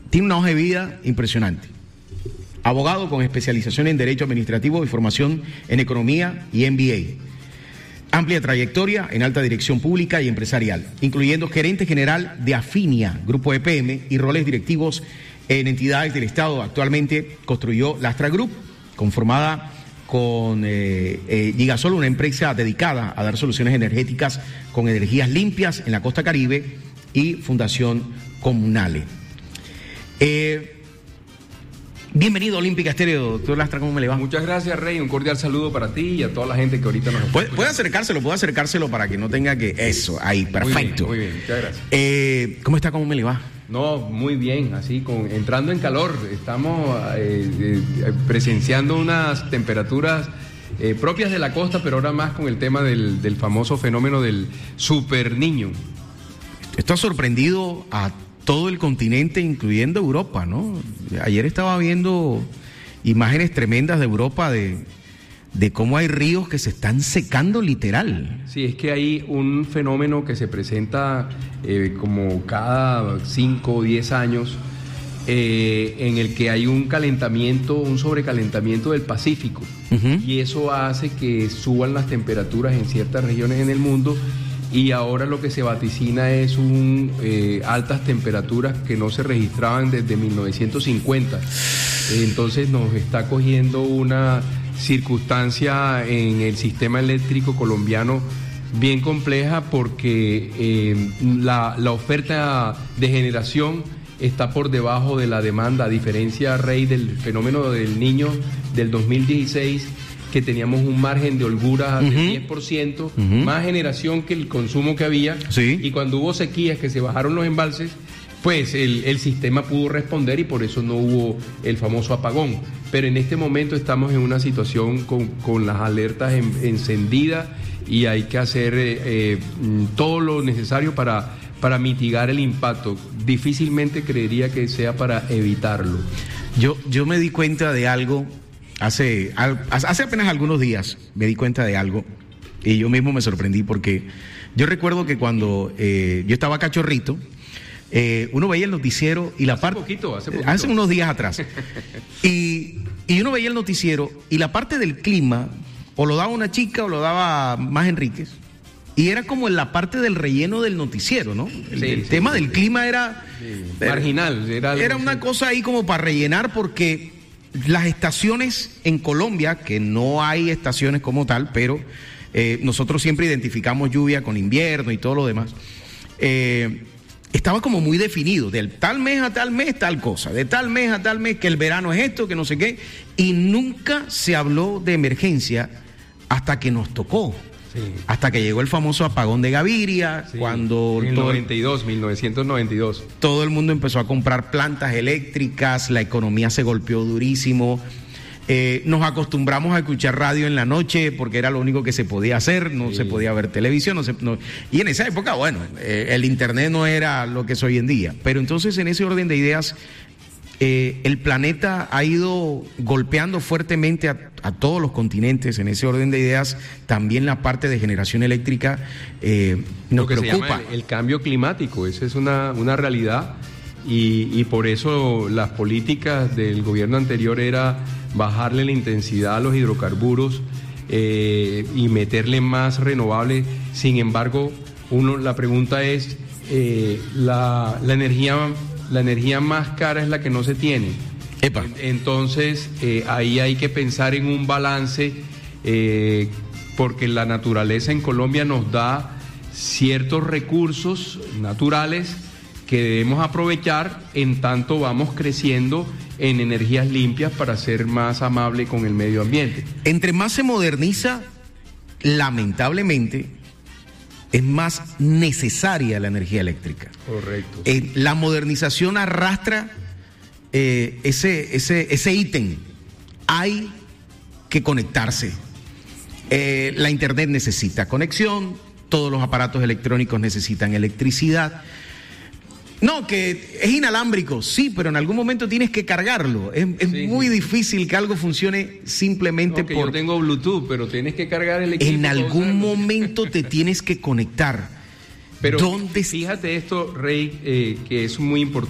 tiene una hoja de vida impresionante. Abogado con especialización en Derecho Administrativo y formación en Economía y MBA. Amplia trayectoria en alta dirección pública y empresarial, incluyendo gerente general de Afinia, Grupo EPM, y roles directivos en entidades del Estado. Actualmente construyó Lastra Group, conformada con Gigasol, una empresa dedicada a dar soluciones energéticas con energías limpias en la costa Caribe, y Fundación Comunale. Bienvenido a Olímpica Estéreo, doctor Lastra, ¿cómo me le va? Muchas gracias, Rey, un cordial saludo para ti y a toda la gente que ahorita nos está ¿Puede acercárselo para que no tenga que... Eso, ahí, perfecto. Muy bien, muchas gracias. ¿Cómo está? ¿Cómo me le va? No, muy bien, así, entrando en calor. Estamos presenciando unas temperaturas propias de la costa, pero ahora más con el tema del famoso fenómeno del super niño. Esto ha sorprendido a todo el continente, incluyendo Europa, ¿no? Ayer estaba viendo imágenes tremendas de Europa de cómo hay ríos que se están secando literal. Sí, es que hay un fenómeno que se presenta como cada 5 o 10 años, en el que hay un sobrecalentamiento del Pacífico, y eso hace que suban las temperaturas en ciertas regiones en el mundo. Y ahora lo que se vaticina es altas temperaturas que no se registraban desde 1950. Entonces nos está cogiendo una circunstancia en el sistema eléctrico colombiano bien compleja, porque la oferta de generación está por debajo de la demanda, a diferencia, Rey, del fenómeno del Niño del 2016, que teníamos un margen de holgura de 10%, más generación que el consumo que había, sí. Y cuando hubo sequías, que se bajaron los embalses, pues el sistema pudo responder y por eso no hubo el famoso apagón. Pero en este momento estamos en una situación con las alertas encendidas, y hay que hacer todo lo necesario para mitigar el impacto. Difícilmente creería que sea para evitarlo. Yo me di cuenta de algo. Hace apenas algunos días me di cuenta de algo y yo mismo me sorprendí, porque yo recuerdo que cuando yo estaba cachorrito, uno veía el noticiero y hace poquito. Hace unos días atrás. y uno veía el noticiero y la parte del clima o lo daba una chica o lo daba Más Enríquez, y era como en la parte del relleno del noticiero, ¿no? El tema del clima era marginal. Era una cosa ahí como para rellenar, porque las estaciones en Colombia, que no hay estaciones como tal, pero nosotros siempre identificamos lluvia con invierno y todo lo demás, estaba como muy definido, del tal mes a tal mes tal cosa, de tal mes a tal mes que el verano es esto, que no sé qué, y nunca se habló de emergencia hasta que nos tocó. Sí. Hasta que llegó el famoso apagón de Gaviria, sí, cuando... En 1992. Todo el mundo empezó a comprar plantas eléctricas, la economía se golpeó durísimo. Nos acostumbramos a escuchar radio en la noche porque era lo único que se podía hacer, no se podía ver televisión, y en esa época, bueno, el internet no era lo que es hoy en día. Pero entonces, en ese orden de ideas, el planeta ha ido golpeando fuertemente a todos los continentes. En ese orden de ideas, también la parte de generación eléctrica nos preocupa. El cambio climático, esa es una realidad, y por eso las políticas del gobierno anterior era bajarle la intensidad a los hidrocarburos y meterle más renovables. Sin embargo, la pregunta es, la energía más cara es la que no se tiene. Epa. Entonces, ahí hay que pensar en un balance, porque la naturaleza en Colombia nos da ciertos recursos naturales que debemos aprovechar, en tanto vamos creciendo en energías limpias para ser más amable con el medio ambiente. Entre más se moderniza, lamentablemente, es más necesaria la energía eléctrica. Correcto. La modernización arrastra ese ítem. Hay que conectarse. La internet necesita conexión, todos los aparatos electrónicos necesitan electricidad. No, que es inalámbrico, sí, pero en algún momento tienes que cargarlo. Es muy difícil que algo funcione simplemente por... Yo tengo Bluetooth, pero tienes que cargar el equipo. En algún momento te tienes que conectar. Pero fíjate esto, Rey, que es muy importante.